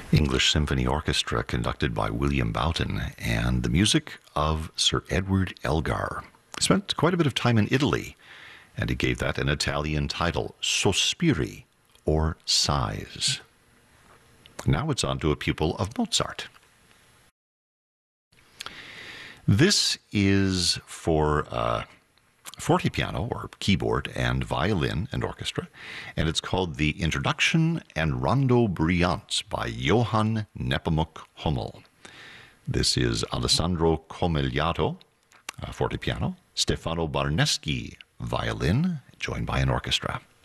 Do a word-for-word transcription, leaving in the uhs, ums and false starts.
English Symphony Orchestra conducted by William Boughton, and the music of Sir Edward Elgar. Spent quite a bit of time in Italy, and he gave that an Italian title, Sospiri, or Sighs. Now it's on to a pupil of Mozart. This is for uh, fortepiano, or keyboard, and violin and orchestra, and it's called the Introduction and Rondo Brillante by Johann Nepomuk Hummel. This is Alessandro Comigliato, uh, fortepiano, Stefano Barneschi, violin, joined by an orchestra.